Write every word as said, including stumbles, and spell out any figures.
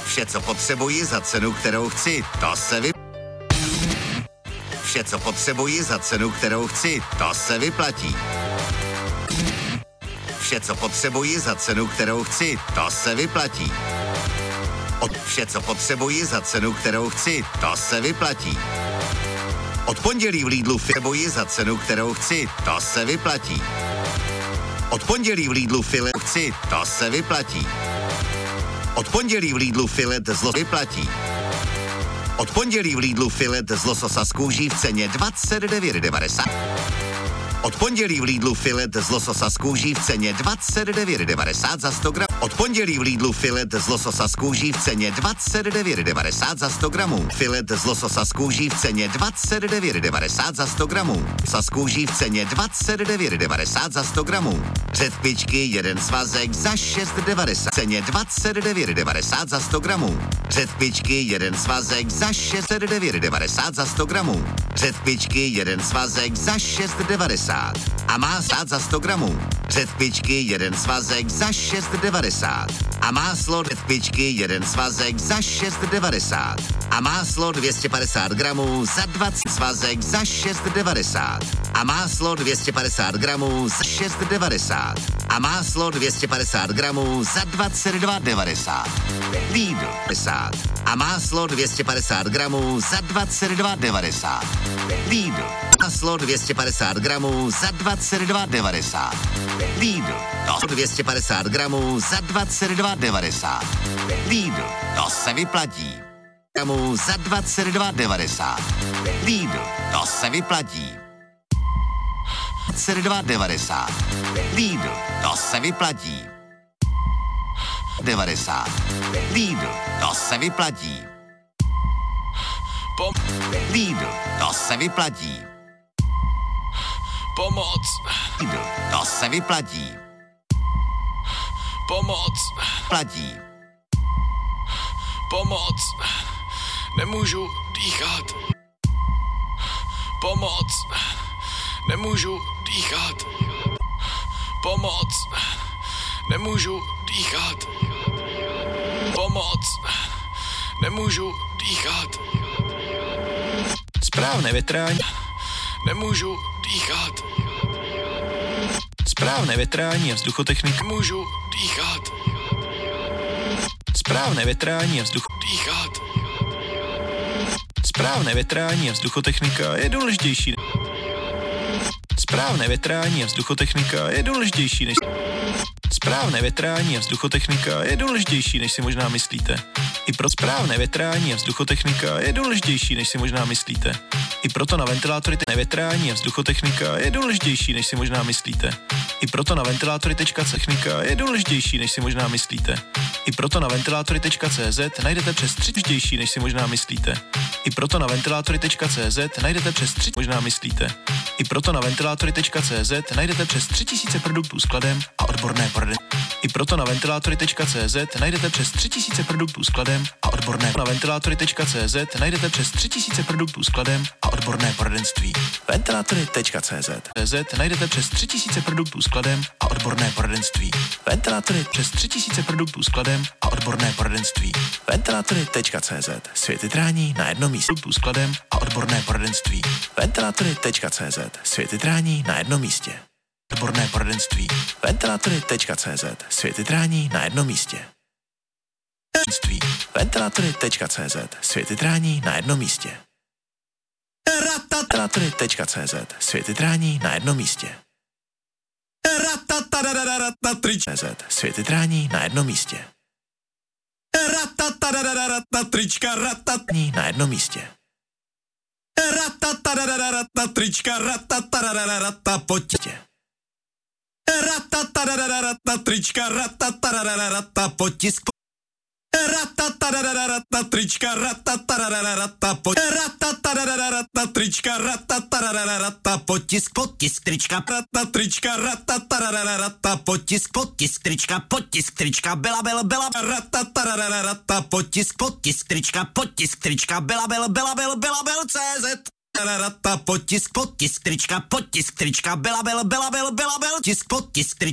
Vše, co potřebuji za cenu, kterou chci, to se vy... Vše, co potřebuji za cenu, kterou chci, to se vyplatí. Vše, co potřebuji za cenu, kterou chci, to se vyplatí. Od vše, co potřebuji za cenu, kterou chci, to se vyplatí. Od pondělí v Lidlu potřebuji za cenu, kterou chci, to se vyplatí. Od pondělí v Lidlu filet chci, to se vyplatí. Od pondělí v Lidlu filet z lososa vyplatí. Od pondělí v Lidlu filet z lososa z kůží v ceně dvacet devět devadesát. Od pondělí v Lidlu filet z lososa z kůží v ceně dvacet devět devadesát za sto gramů. Od pondělí v Lidlu filet z lososa z kůží v ceně dvacet devět devadesát za sto gramů. Filet z lososa z kůží v ceně dvacet devět devadesát za sto gramů. Sa z kůží v ceně dvacet devět devadesát za sto gramů. Řetpičky jeden svazek za šest devadesát. Ceně dvacet devět devadesát za sto gramů. Řetpičky jeden svazek za šest devět devadesát za sto gramů. Řetpičky jeden svazek za šest devadesát. A máslo za sto gramů. Řetpičky jeden svazek za šest devadesát. A máslo řetpičky jeden svazek za šest devadesát. A máslo dvě stě padesát gramů za dvacet svazek za šest devadesát. A máslo dvě stě padesát gramů za šest devadesát. A máslo dvě stě padesát gramů za dvacet dva devadesát. Lidl devadesát. A máslo dvě stě padesát gramů za dvacet dva devadesát. Lidl. Máslo dvě stě padesát gramů za dvacet dva devadesát. Lidl. To dvě stě padesát gramů za dvacet dva devadesát. Lidl. To se vyplatí. Gramů za dvacet dva devadesát. Lidl. To se vyplatí. dvacet dva devadesát. Lidl. To se vyplatí. devadesát. Lidl. To se vyplatí. Pom- Lidl. To se vyplatí. Pomoc. Lidl. To se vyplatí. Pomoc. Platí. Pomoc. Nemůžu dýchat. Pomoc. Nemůžu dýchat. Pomoc. Nemůžu dýchat. Pomoc. Nemůžu dýchat. Správné větrání. Nemůžu dýchat. Správné větrání a vzduchotechnika. Nemůžu dýchat. Správné větrání a vzduch. Dýchat. Správné větrání a vzduchotechnika je důležitější. Správné větrání a vzduchotechnika je důležitější než... Správné větrání a vzduchotechnika je důležitější, než si možná myslíte. I pro správné větrání a vzduchotechnika je důležitější, než si možná myslíte. I proto na ventilátory te- větrání a vzduchotechnika je důležitější, než si možná myslíte. I proto na ventilátory tečka technika je důležitější, než si možná myslíte. I proto na ventilátory tečka cé zet najdete přes tři důležitější, než si možná myslíte. I proto na ventilátory tečka cé zet najdete přes tři možná myslíte. I proto na ventilátory tečka cé zet najdete přes tři tisíce produktů skladem a odborné poradenství. I proto na ventilátory tečka cé zet najdete přes tři tisíce produktů skladem a odborné na ventilátory tečka cé zet najdete přes tři tisíce produktů skladem a odborné poradenství. ventilátory tečka cé zet cé zet najdete přes tři tisíce produktů skladem a odborné poradenství. Ventilátory přes tři tisíce produktů skladem a odborné poradenství. ventilátory tečka cé zet světytrání na jednom místě. Produktů skladem a odborné poradenství. ventilátory tečka cé zet světytrání na jednom místě. Odborné poradenství. ventilátory tečka cé zet světytrání na jednom místě. ventilátory tečka cé zet světytrání na jednom místě. ventilátory tečka cé zet světytrání na jednom místě. cé zet světytrání na jednom místě. Trička ratatní na jednom místě. Trička ratatarararata potě. Trička ratatarararata potisk. Trička ratatarararata potě. Trička ratatarararata potisk potisk trička rata trička ratatarararata potisk potisk trička potisk trička byla byla byla ratatarararata potisk potisk trička potisk trička byla byla byla byla byla byla cé zet rata potisk potisk trička potisk trička byla byla byla byla byla tisk potisk